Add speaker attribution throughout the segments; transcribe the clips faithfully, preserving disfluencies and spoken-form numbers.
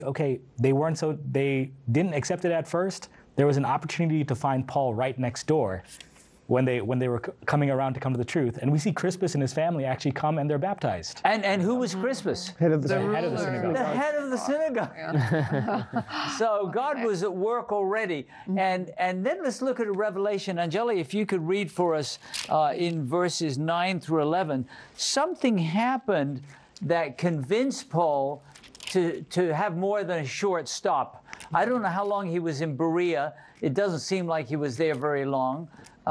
Speaker 1: okay, they weren't so, they didn't accept it at first. There was an opportunity to find Paul right next door when they when they were c- coming around to come to the truth. And we see Crispus and his family actually come and they're baptized.
Speaker 2: And and who was Crispus?
Speaker 3: Head of the,
Speaker 1: The
Speaker 3: synagogue.
Speaker 1: head of the synagogue.
Speaker 2: The head of the synagogue. So God was at work already. And and then let's look at Revelation. Angeli, if you could read for us uh, in verses nine through eleven, something happened that convinced Paul to, to have more than a short stop. I don't know how long he was in Berea. It doesn't seem like he was there very long.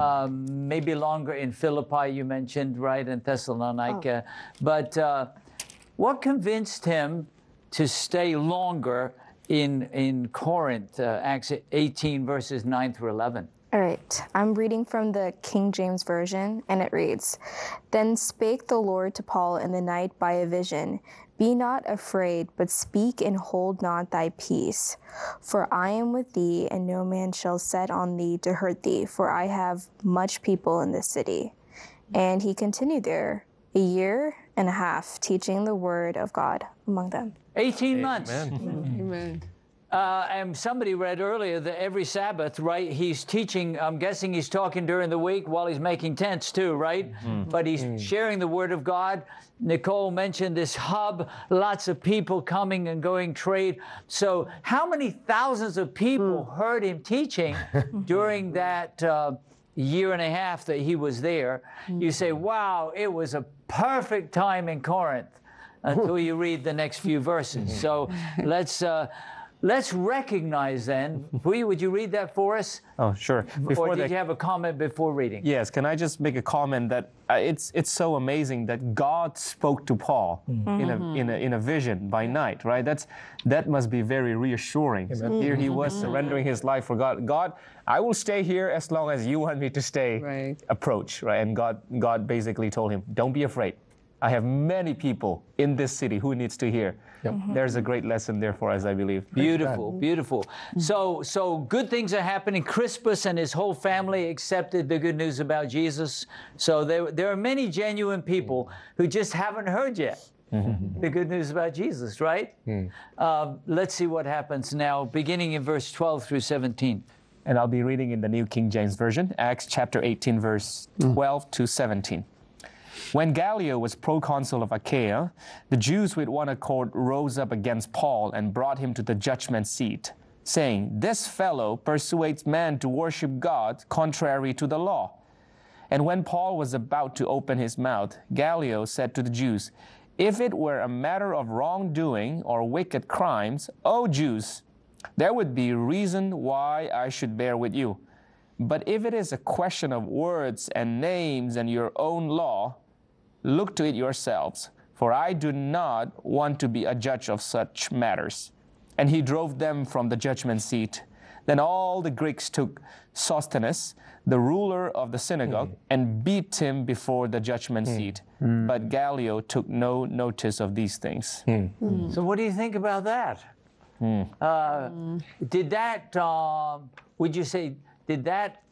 Speaker 2: Um, maybe longer in Philippi, you mentioned, right, in Thessalonica. Oh. But uh, what convinced him to stay longer in, in Corinth, uh, Acts eighteen, verses nine through eleven?
Speaker 4: All right, I'm reading from the King James Version, and it reads, "Then spake the Lord to Paul in the night by a vision, Be not afraid, but speak and hold not thy peace. For I am with thee, and no man shall set on thee to hurt thee, for I have much people in this city." And he continued there a year and a half, teaching the word of God among them.
Speaker 2: eighteen months.
Speaker 5: Amen.
Speaker 2: Uh, and somebody read earlier that every Sabbath, right, he's teaching, I'm guessing he's talking during the week while he's making tents too, right? Mm-hmm. But he's mm-hmm. sharing the Word of God. Nicole mentioned this hub, lots of people coming and going trade. So how many thousands of people mm. heard him teaching during that uh, year and a half that he was there? Mm-hmm. You say, wow, it was a perfect time in Corinth until you read the next few verses. So let's... Uh, Let's recognize then, Hui, would you read that for us?
Speaker 6: Oh, sure.
Speaker 2: Before or did the, you have a comment before reading?
Speaker 6: Yes, can I just make a comment that uh, it's it's so amazing that God spoke to Paul mm-hmm. in a in a in a vision by night, right? That's that must be very reassuring. Mm-hmm. Here he was mm-hmm. surrendering his life for God. God, I will stay here as long as you want me to stay.
Speaker 5: Right.
Speaker 6: Approach, right? And God God basically told him, don't be afraid. I have many people in this city who needs to hear. Yep. Mm-hmm. There's a great lesson there for us, I believe.
Speaker 2: Beautiful, beautiful. So, so good things are happening. Crispus and his whole family accepted the good news about Jesus. So there, there are many genuine people who just haven't heard yet mm-hmm. the good news about Jesus, right? Mm. Uh, let's see what happens now, beginning in verse twelve through seventeen.
Speaker 6: And I'll be reading in the New King James Version, Acts chapter eighteen, verse twelve mm. to seventeen. When Gallio was proconsul of Achaia, the Jews with one accord rose up against Paul and brought him to the judgment seat, saying, "This fellow persuades man to worship God contrary to the law." And when Paul was about to open his mouth, Gallio said to the Jews, "If it were a matter of wrongdoing or wicked crimes, O Jews, there would be reason why I should bear with you. But if it is a question of words and names and your own law, look to it yourselves, for I do not want to be a judge of such matters." And he drove them from the judgment seat. Then all the Greeks took Sosthenes, the ruler of the synagogue, mm. and beat him before the judgment mm. seat. Mm. But Gallio took no notice of these things.
Speaker 2: Mm. Mm. So what do you think about that? Mm. Uh, mm. Did that, uh, would you say, did that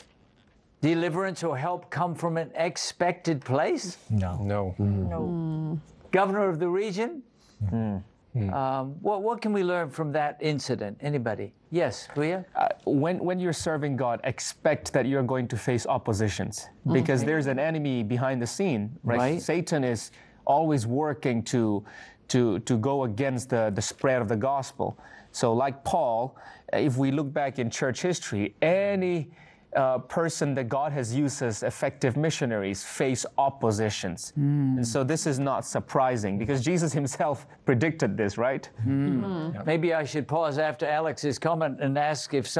Speaker 2: deliverance or help come from an expected place?
Speaker 1: No.
Speaker 3: No.
Speaker 4: No.
Speaker 2: Mm. Governor of the region? Mm. Mm. Um, what, what can we learn from that incident? Anybody? Yes, Huya?
Speaker 6: Uh, when, when you're serving God, expect that you're going to face oppositions because okay. there's an enemy behind the scene, right? right? Satan is always working to, to, to go against the, the spread of the gospel. So like Paul, if we look back in church history, any Uh, person that God has used as effective missionaries face oppositions. Mm. And so this is not surprising because Jesus himself predicted this, right?
Speaker 2: Mm. Mm. Maybe I should pause after Alex's comment and ask if